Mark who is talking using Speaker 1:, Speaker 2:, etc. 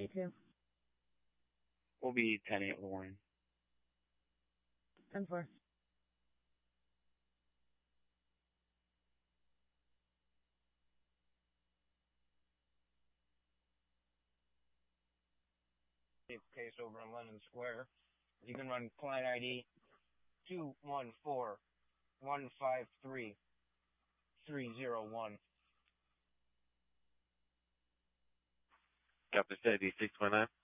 Speaker 1: G2.
Speaker 2: We'll be 10-8 Warren.
Speaker 1: 10-4.
Speaker 3: Case over in London Square. You can run client ID 214-153-301.
Speaker 4: Captain Steady 619.